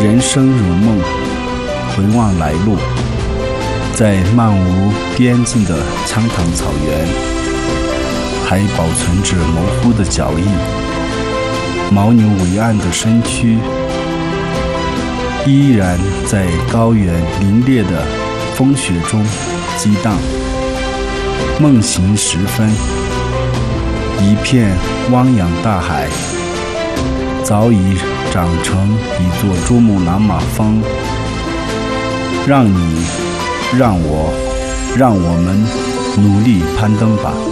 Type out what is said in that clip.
人生如梦，回望来路，在漫无边际的羌塘草原，还保存着模糊的脚印，牦牛伟岸的身躯依然在高原凛冽的风雪中激荡。梦醒时分，一片汪洋大海早已长成一座珠穆朗玛峰，让你，让我们努力攀登吧。